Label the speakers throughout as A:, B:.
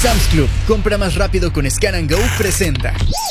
A: Sam's Club, compra más rápido con Scan & Go, presenta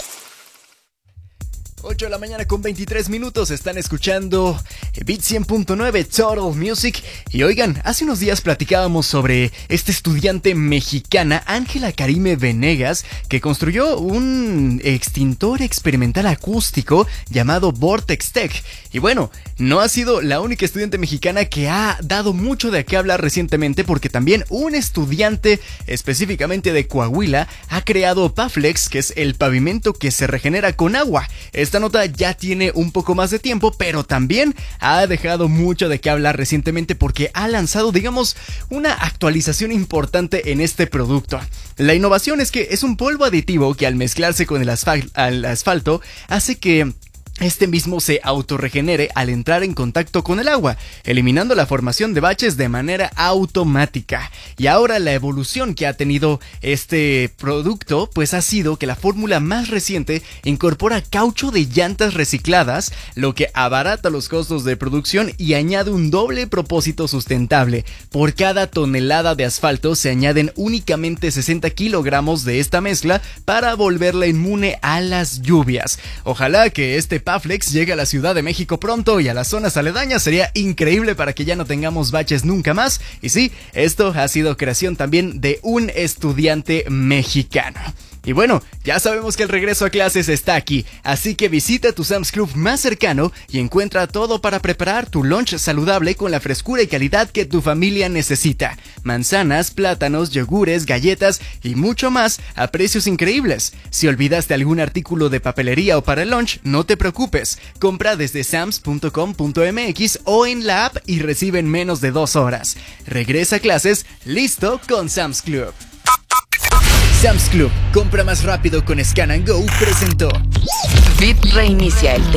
A: 8 de la mañana con 23 minutos, están escuchando Beat 100.9 Total Music. Y oigan, hace unos días platicábamos sobre esta estudiante mexicana, Ángela Karime Venegas, que construyó un extintor experimental acústico llamado Vortex Tech. Y bueno, no ha sido la única estudiante mexicana que ha dado mucho de qué hablar recientemente, porque también un estudiante específicamente de Coahuila ha creado Paflex, que es el pavimento que se regenera con agua. Esta nota ya tiene un poco más de tiempo, pero también ha dejado mucho de qué hablar recientemente porque ha lanzado, digamos, una actualización importante en este producto. La innovación es que es un polvo aditivo que al mezclarse con el asfalto hace que este mismo se autorregenere al entrar en contacto con el agua, eliminando la formación de baches de manera automática. Y ahora la evolución que ha tenido este producto pues ha sido que la fórmula más reciente incorpora caucho de llantas recicladas, lo que abarata los costos de producción y añade un doble propósito sustentable. Por cada tonelada de asfalto se añaden únicamente 60 kilogramos de esta mezcla para volverla inmune a las lluvias. Ojalá que este Paflex llega a la Ciudad de México pronto y a las zonas aledañas. Sería increíble para que ya no tengamos baches nunca más. Y sí, esto ha sido creación también de un estudiante mexicano. Y bueno, ya sabemos que el regreso a clases está aquí, así que visita tu Sam's Club más cercano y encuentra todo para preparar tu lunch saludable con la frescura y calidad que tu familia necesita. Manzanas, plátanos, yogures, galletas y mucho más a precios increíbles. Si olvidaste algún artículo de papelería o para el lunch, no te preocupes. Compra desde sams.com.mx o en la app y recibe en menos de 2 horas. Regresa a clases listo con Sam's Club. Sam's Club, compra más rápido con Scan & Go, presentó
B: Beat reinicia el